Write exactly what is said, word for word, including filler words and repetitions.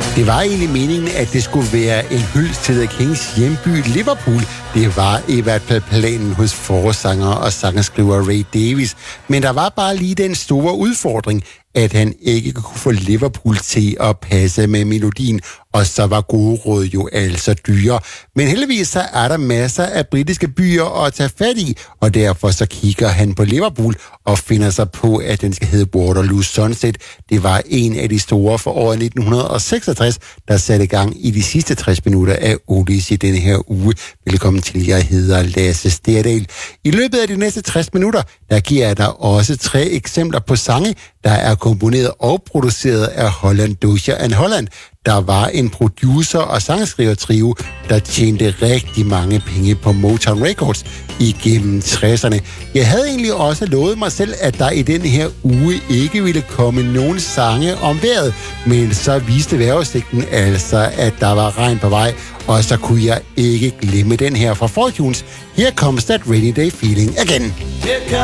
Det var egentlig meningen, at det skulle være en hyldest til The Kings hjemby Liverpool. Det var i hvert fald planen hos forsanger og sangskriver Ray Davies. Men der var bare lige den store udfordring, at han ikke kunne få Liverpool til at passe med melodien, og så var gode råd jo altså dyre. Men heldigvis så er der masser af britiske byer at tage fat i, og derfor så kigger han på Liverpool og finder sig på, at den skal hedde Waterloo Sunset. Det var en af de store for året nitten seksogtres, der satte gang i de sidste tres minutter af Oldies i denne her uge. Velkommen til, jeg hedder Lasse Sterdal. I løbet af de næste tres minutter, der giver jeg dig også tre eksempler på sange, der er komponeret og produceret af Holland Dozier and Holland. Der var en producer- og sangskrivertrio, der tjente rigtig mange penge på Motown Records igennem tresserne. Jeg havde egentlig også lovet mig selv, at der i den her uge ikke ville komme nogen sange om vejret, men så viste vejrudsigten altså, at der var regn på vej, og så kunne jeg ikke glemme den her fra Fortunes. Here comes that rainy day feeling again.